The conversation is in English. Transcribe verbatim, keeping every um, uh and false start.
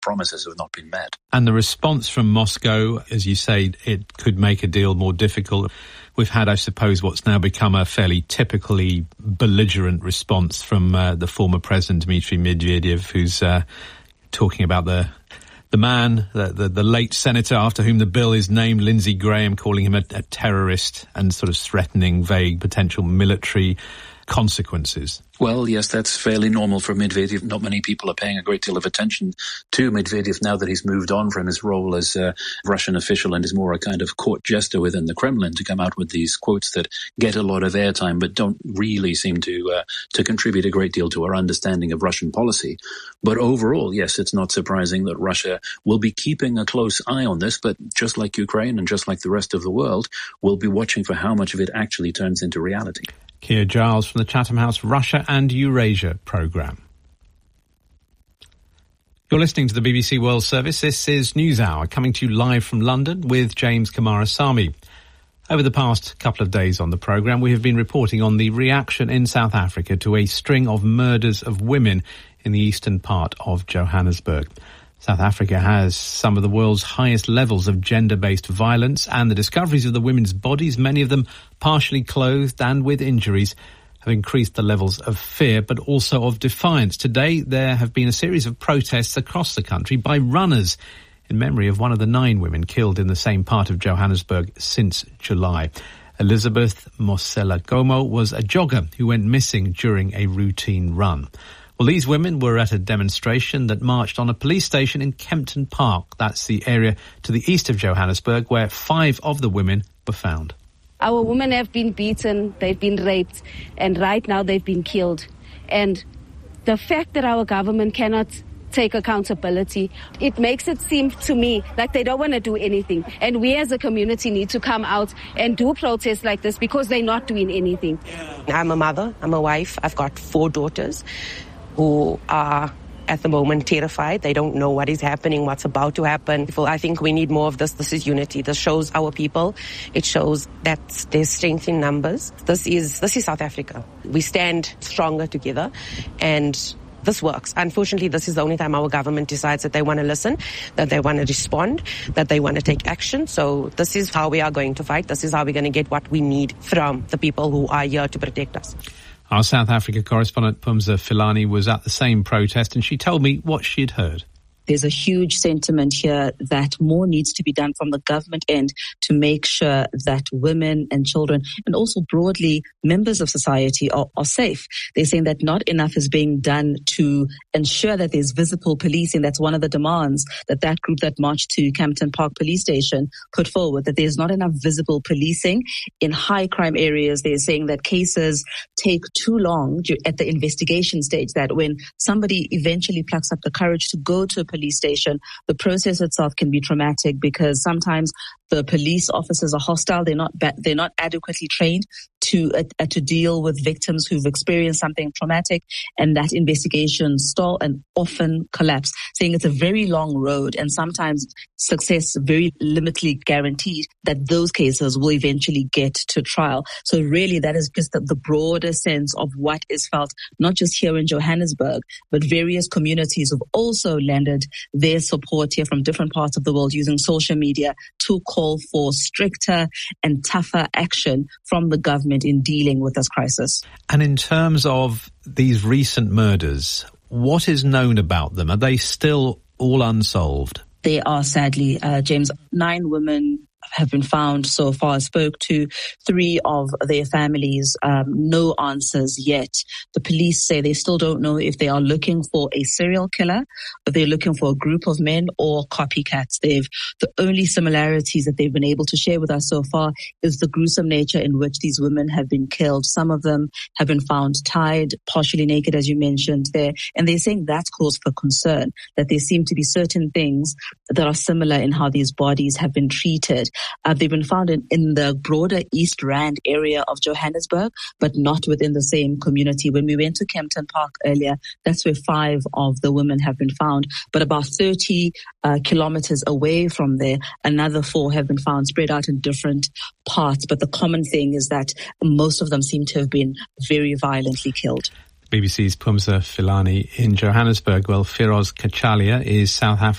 promises have not been met. And the response from Moscow, as you say, it could make a deal more difficult. We've had, I suppose, what's now become a fairly typically belligerent response from uh, the former president, Dmitry Medvedev, who's uh, talking about the the man, the, the, the late senator after whom the bill is named, Lindsey Graham, calling him a, a terrorist and sort of threatening vague potential military consequences. Well, yes, that's fairly normal for Medvedev. Not many people are paying a great deal of attention to Medvedev now that he's moved on from his role as a Russian official and is more a kind of court jester within the Kremlin, to come out with these quotes that get a lot of airtime but don't really seem to uh, to contribute a great deal to our understanding of Russian policy. But overall, yes, it's not surprising that Russia will be keeping a close eye on this, but just like Ukraine and just like the rest of the world, we'll be watching for how much of it actually turns into reality. Keir Giles from the Chatham House Russia and Eurasia programme. You're listening to the B B C World Service. This is NewsHour, coming to you live from London with James Kamarasamy. Over the past couple of days on the programme, we have been reporting on the reaction in South Africa to a string of murders of women in the eastern part of Johannesburg. South Africa has some of the world's highest levels of gender-based violence, and the discoveries of the women's bodies, many of them partially clothed and with injuries, have increased the levels of fear, but also of defiance. Today, there have been a series of protests across the country by runners in memory of one of the nine women killed in the same part of Johannesburg since July. Elizabeth Mosela Gomo was a jogger who went missing during a routine run. Well, these women were at a demonstration that marched on a police station in Kempton Park. That's the area to the east of Johannesburg where five of the women were found. Our women have been beaten, they've been raped, and right now they've been killed. And the fact that our government cannot take accountability, it makes it seem to me like they don't want to do anything. And we as a community need to come out and do protests like this because they're not doing anything. I'm a mother, I'm a wife, I've got four daughters who are at the moment terrified. They don't know what is happening, what's about to happen. I think we need more of this. This is unity. This shows our people. It shows that there's strength in numbers. This is this is South Africa. We stand stronger together, and this works. Unfortunately, this is the only time our government decides that they want to listen, that they want to respond, that they want to take action. So this is how we are going to fight. This is how we're going to get what we need from the people who are here to protect us. Our South Africa correspondent Pumza Filani was at the same protest, and she told me what she'd heard. There's a huge sentiment here that more needs to be done from the government end to make sure that women and children and also broadly members of society are, are safe. They're saying that not enough is being done to ensure that there's visible policing. That's one of the demands that that group that marched to Kempton Park Police Station put forward, that there's not enough visible policing in high crime areas. They're saying that cases take too long at the investigation stage, that when somebody eventually plucks up the courage to go to a police station, the process itself can be traumatic because sometimes the police officers are hostile. They're not ba- they're not adequately trained to uh, to deal with victims who've experienced something traumatic, and that investigation stall and often collapse. Saying it's a very long road, and sometimes success very limitedly guaranteed that those cases will eventually get to trial. So really, that is just the, the broader sense of what is felt, not just here in Johannesburg, but various communities have also lended their support here from different parts of the world using social media to call for stricter and tougher action from the government in dealing with this crisis. And in terms of these recent murders, what is known about them? Are they still all unsolved? They are, sadly, uh, James. Nine women have been found so far. I spoke to three of their families. Um, no answers yet. The police say they still don't know if they are looking for a serial killer, or they're looking for a group of men or copycats. They've the only similarities that they've been able to share with us so far is the gruesome nature in which these women have been killed. Some of them have been found tied, partially naked, as you mentioned there, and they're saying that's cause for concern, that there seem to be certain things that are similar in how these bodies have been treated. Uh, they've been found in, in the broader East Rand area of Johannesburg, but not within the same community. When we went to Kempton Park earlier, that's where five of the women have been found. But about thirty uh, kilometers away from there, another four have been found spread out in different parts. But the common thing is that most of them seem to have been very violently killed. B B C's Pumza Filani in Johannesburg. Well, Firoz Kachalia is South African